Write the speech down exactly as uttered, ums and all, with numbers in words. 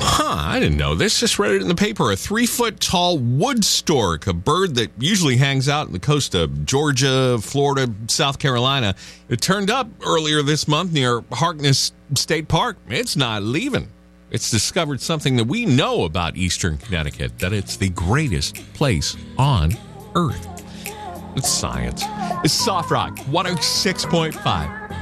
Huh, I didn't know this. Just read it in the paper. A three-foot-tall wood stork, a bird that usually hangs out on the coast of Georgia, Florida, South Carolina. It turned up earlier this month near Harkness State Park. It's not leaving. It's discovered something that we know about Eastern Connecticut, that it's the greatest place on Earth. It's science. It's Soft Rock one oh six point five.